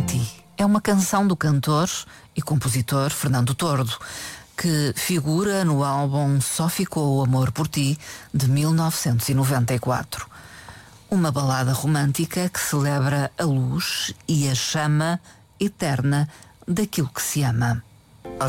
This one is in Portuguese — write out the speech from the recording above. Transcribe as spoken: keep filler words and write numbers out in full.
Ti. É uma canção do cantor e compositor Fernando Tordo, que figura no álbum Só Ficou o Amor por Ti, de mil novecentos e noventa e quatro. Uma balada romântica que celebra a luz e a chama eterna daquilo que se ama.